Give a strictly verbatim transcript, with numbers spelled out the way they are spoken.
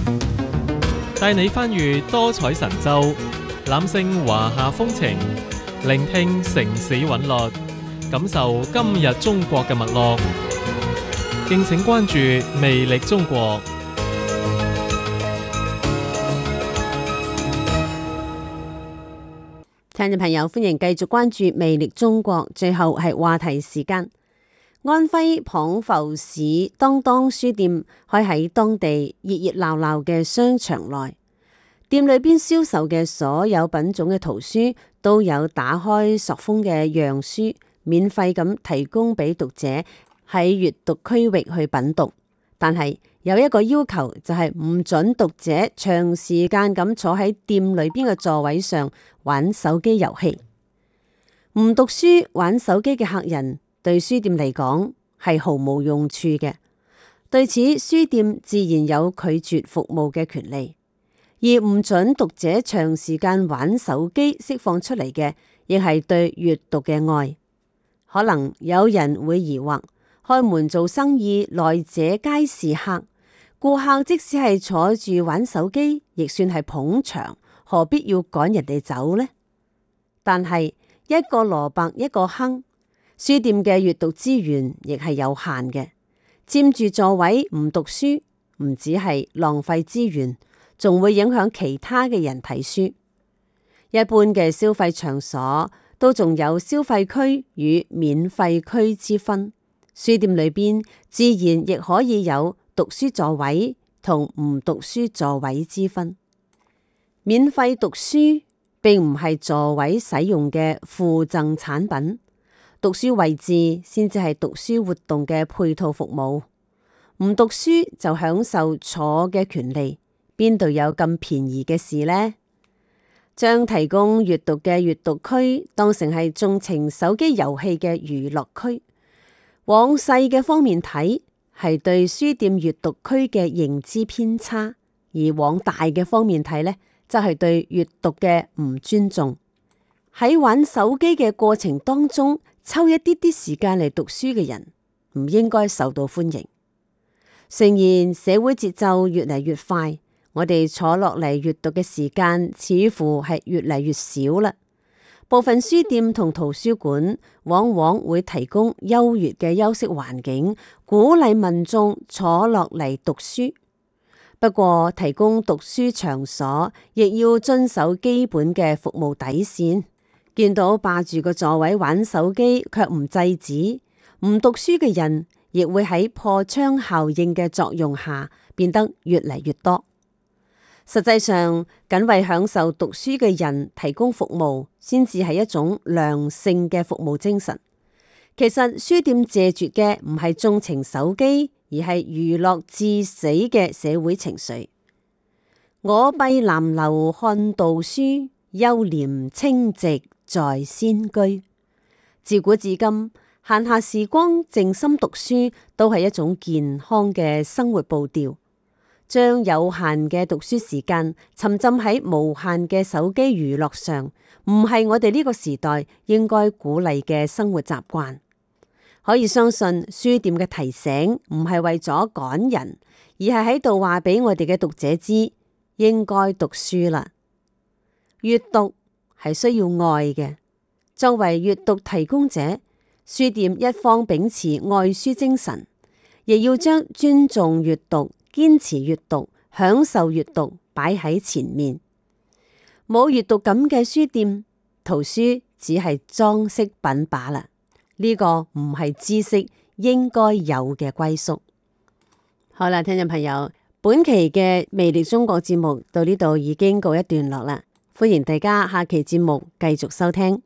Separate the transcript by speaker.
Speaker 1: 帶你翻閱多彩神州，覽勝華夏風情，聆聽城市韻律，感受今日中國嘅脈絡。敬請關注魅力中國。
Speaker 2: 聽眾朋友，歡迎繼續關注魅力中國。最後係話題時間。安徽蚌埠市當當書店開喺當地熱熱鬧鬧嘅商場內，店裏邊銷售嘅所有品種嘅圖書都有打開塑封嘅樣書，免費咁提供俾讀者喺閱讀區域去品讀。但係有一個要求，就係唔准讀者長時間咁坐喺店裏邊嘅座位上玩手機遊戲。唔讀書玩手機嘅客人對書店嚟講係毫無用處嘅，對此書店自然有拒絕服務嘅權利。而唔准讀者長時間玩手機釋放出嚟嘅，亦係對閱讀嘅愛。可能有人會疑惑，開門做生意，來者皆是客，顧客即使係坐住玩手機，亦算係捧場，何必要趕人哋走呢？但係一個蘿蔔一個坑，書店嘅閱讀資源亦係有限嘅，佔住座位唔讀書，唔止係浪費資源，仲會影響其他嘅人睇書。一般嘅消費場所都仲有消費區與免費區之分，書店裏邊自然亦可以有讀書座位同唔讀書座位之分。免費讀書並唔係座位使用嘅附贈產品，讀書位置先至係讀書活動嘅配套服務。唔讀書就享受坐嘅權利，邊度有咁便宜嘅事呢？將提供閱讀嘅閱讀區當成係縱情手機遊戲嘅娛樂區，往細嘅方面睇係對書店閱讀區嘅認知偏差，而往大嘅方面睇呢，就係對閱讀嘅唔尊重。喺玩手機嘅過程當中，抽一啲啲時間嚟讀書嘅人唔應該受到歡迎。誠然，社會節奏越嚟越快，我哋坐落嚟閱讀嘅時間似乎係越嚟越少啦。部分書店同圖書館往往會提供優越嘅休息環境，鼓勵民眾坐落嚟讀書。不過，提供讀書場所亦要遵守基本嘅服務底線。見到霸住個座位玩手機卻唔制止，唔讀書嘅人亦會喺破窗效應嘅作用下變得越嚟越多。實際上，僅為享受讀書嘅人提供服務，先至係一種良性嘅服務精神。其實書店謝絕嘅唔係縱情手機，而係娛樂至死嘅社會情緒。我閉南樓看道書，幽簾清寂在仙居。自古至今，閒暇時光靜心讀書都係一種健康嘅生活步調。將有限嘅讀書時間沉浸喺無限嘅手機娛樂上，唔係我哋呢個時代應該鼓勵嘅生活習慣。可以相信書店嘅提醒唔係為咗趕人，而係喺度話俾我哋嘅讀者知，應該讀書啦。閱讀係需要愛嘅，作為閱讀提供者，書店一方秉持愛書精神，亦要將尊重閱讀、堅持閱讀、享受閱讀擺喺前面。冇閱讀感嘅書店，圖書只係裝飾品罷啦。呢個唔係知識應該有嘅歸宿。好啦，聽眾朋友，本期嘅魅力中國節目到呢度已經告一段落啦。歡迎大家下期節目繼續收聽。